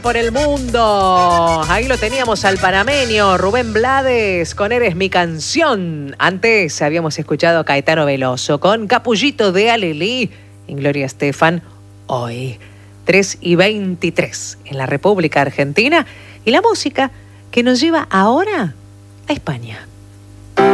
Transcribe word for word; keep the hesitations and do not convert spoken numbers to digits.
Por el mundo. Ahí lo teníamos al panameño Rubén Blades con Eres mi canción. Antes habíamos escuchado a Caetano Veloso con Capullito de Alelí y Gloria Estefan. Hoy, tres y veintitrés en la República Argentina. Y la música que nos lleva ahora a España.